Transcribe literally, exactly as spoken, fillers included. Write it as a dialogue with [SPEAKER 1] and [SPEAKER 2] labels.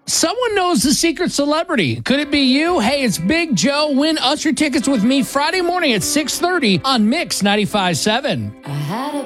[SPEAKER 1] Someone knows the secret celebrity. Could it be you? Hey, it's Big Joe. Win Usher tickets with me Friday morning at six thirty on Mix ninety-five point seven.
[SPEAKER 2] I had a